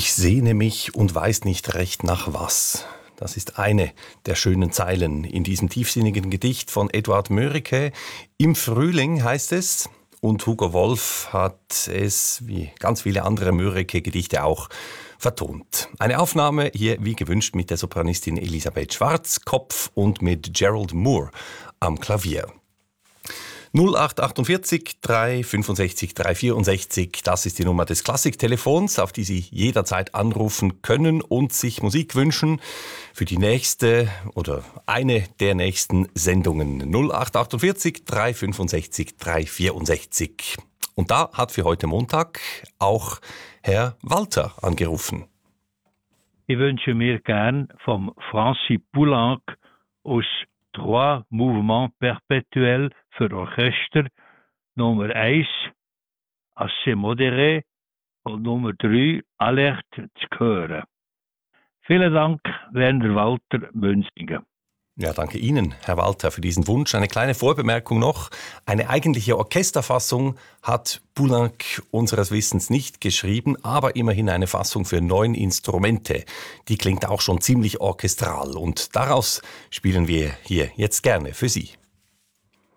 Ich sehne mich und weiß nicht recht nach was. Das ist eine der schönen Zeilen in diesem tiefsinnigen Gedicht von Eduard Mörike. Im Frühling heißt es, und Hugo Wolf hat es, wie ganz viele andere Mörike-Gedichte auch, vertont. Eine Aufnahme hier, wie gewünscht, mit der Sopranistin Elisabeth Schwarzkopf und mit Gerald Moore am Klavier. 0848 365 364, das ist die Nummer des Klassiktelefons, auf die Sie jederzeit anrufen können und sich Musik wünschen für die nächste oder eine der nächsten Sendungen. 0848 365 364. Und da hat für heute Montag auch Herr Walter angerufen. Ich wünsche mir gern vom Francis Poulenc aus Trois Mouvements Perpétuels für Orchester, Nummer 1, Assez modéré und Nummer 3, Alerte zu hören. Vielen Dank, Werner Walter, Münzingen. Ja, danke Ihnen, Herr Walter, für diesen Wunsch. Eine kleine Vorbemerkung noch. Eine eigentliche Orchesterfassung hat Poulenc unseres Wissens nicht geschrieben, aber immerhin eine Fassung für 9 Instrumente. Die klingt auch schon ziemlich orchestral und daraus spielen wir hier jetzt gerne für Sie.